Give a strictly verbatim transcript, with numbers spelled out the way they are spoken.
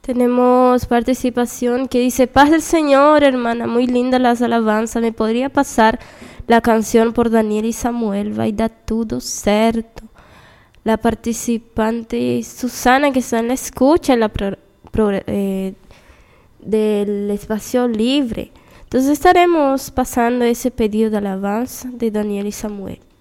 Tenemos participación que dice: paz del Señor, hermana, muy linda las alabanzas. ¿Me podría pasar la canción por Daniel y Samuel? Vai dar tudo certo. La participante Susana, que está en la escucha en la pro, pro, eh, del espacio libre. Entonces estaremos pasando ese pedido de alabanza de Daniel y Samuel.